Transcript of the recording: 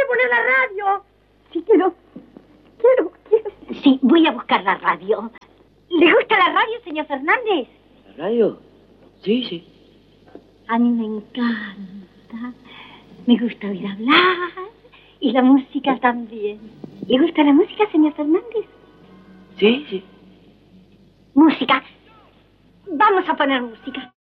poner la radio. Sí, quiero. Sí, voy a buscar la radio. ¿Le gusta la radio, señor Fernández? ¿La radio? Sí, sí. A mí me encanta. Me gusta oír hablar. Y la música también. ¿Le gusta la música, señor Fernández? Sí, sí. Música. Vamos a poner música.